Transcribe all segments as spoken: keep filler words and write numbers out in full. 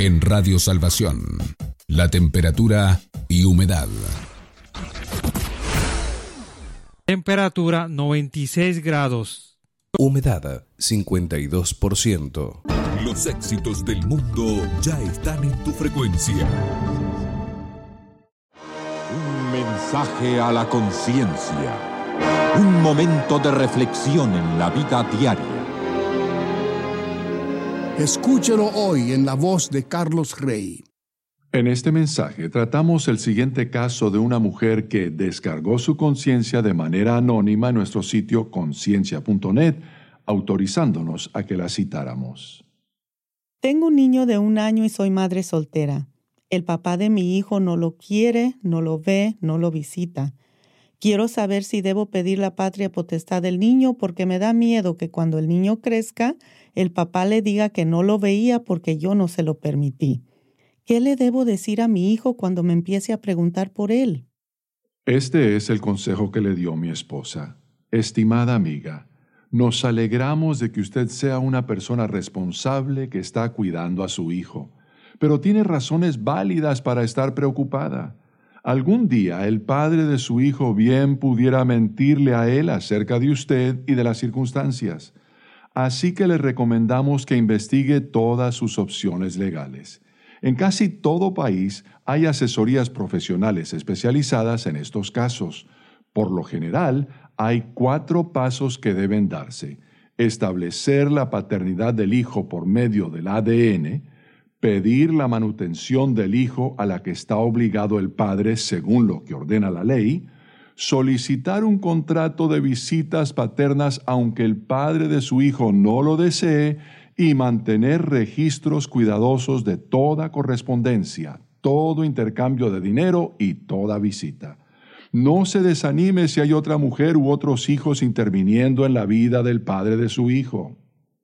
En Radio Salvación, la temperatura y humedad. Temperatura noventa y seis grados. Humedad cincuenta y dos por ciento. Los éxitos del mundo ya están en tu frecuencia. Un mensaje a la conciencia. Un momento de reflexión en la vida diaria. Escúchelo hoy en la voz de Carlos Rey. En este mensaje tratamos el siguiente caso de una mujer que descargó su conciencia de manera anónima en nuestro sitio conciencia punto net, autorizándonos a que la citáramos. Tengo un niño de un año y soy madre soltera. El papá de mi hijo no lo quiere, no lo ve, no lo visita. Quiero saber si debo pedir la patria potestad del niño porque me da miedo que cuando el niño crezca, el papá le diga que no lo veía porque yo no se lo permití. ¿Qué le debo decir a mi hijo cuando me empiece a preguntar por él? Este es el consejo que le dio mi esposa. Estimada amiga, nos alegramos de que usted sea una persona responsable que está cuidando a su hijo, pero tiene razones válidas para estar preocupada. Algún día el padre de su hijo bien pudiera mentirle a él acerca de usted y de las circunstancias. Así que le recomendamos que investigue todas sus opciones legales. En casi todo país hay asesorías profesionales especializadas en estos casos. Por lo general, hay cuatro pasos que deben darse: establecer la paternidad del hijo por medio del A D N, pedir la manutención del hijo a la que está obligado el padre según lo que ordena la ley, solicitar un contrato de visitas paternas aunque el padre de su hijo no lo desee y mantener registros cuidadosos de toda correspondencia, todo intercambio de dinero y toda visita. No se desanime si hay otra mujer u otros hijos interviniendo en la vida del padre de su hijo.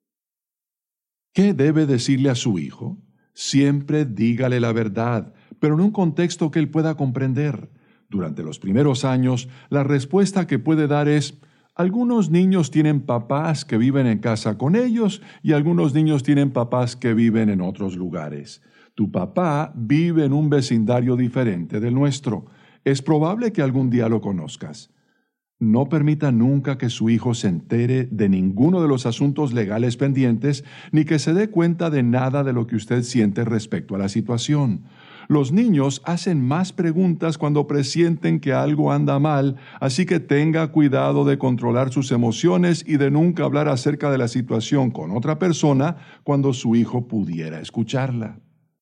¿Qué debe decirle a su hijo? Siempre dígale la verdad, pero en un contexto que él pueda comprender. Durante los primeros años, la respuesta que puede dar es: algunos niños tienen papás que viven en casa con ellos y algunos niños tienen papás que viven en otros lugares. Tu papá vive en un vecindario diferente del nuestro. Es probable que algún día lo conozcas. No permita nunca que su hijo se entere de ninguno de los asuntos legales pendientes, ni que se dé cuenta de nada de lo que usted siente respecto a la situación. Los niños hacen más preguntas cuando presienten que algo anda mal, así que tenga cuidado de controlar sus emociones y de nunca hablar acerca de la situación con otra persona cuando su hijo pudiera escucharla.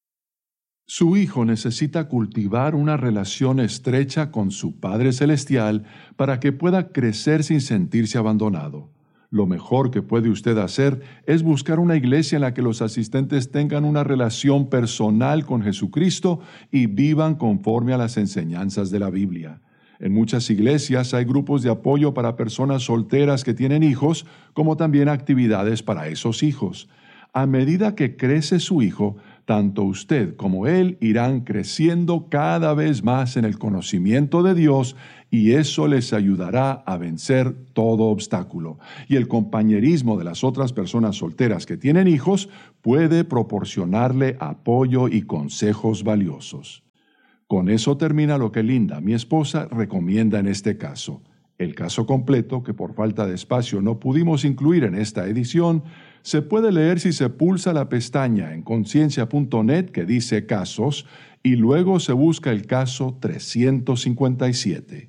Su hijo necesita cultivar una relación estrecha con su Padre Celestial para que pueda crecer sin sentirse abandonado. Lo mejor que puede usted hacer es buscar una iglesia en la que los asistentes tengan una relación personal con Jesucristo y vivan conforme a las enseñanzas de la Biblia. En muchas iglesias hay grupos de apoyo para personas solteras que tienen hijos, como también actividades para esos hijos. A medida que crece su hijo, tanto usted como él irán creciendo cada vez más en el conocimiento de Dios y eso les ayudará a vencer todo obstáculo. Y el compañerismo de las otras personas solteras que tienen hijos puede proporcionarle apoyo y consejos valiosos. Con eso termina lo que Linda, mi esposa, recomienda en este caso. El caso completo, que por falta de espacio no pudimos incluir en esta edición, se puede leer si se pulsa la pestaña en conciencia punto net que dice Casos y luego se busca el caso trescientos cincuenta y siete.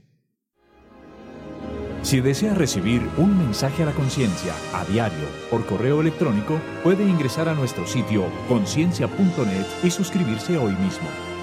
Si desea recibir un mensaje a la conciencia a diario por correo electrónico, puede ingresar a nuestro sitio conciencia punto net y suscribirse hoy mismo.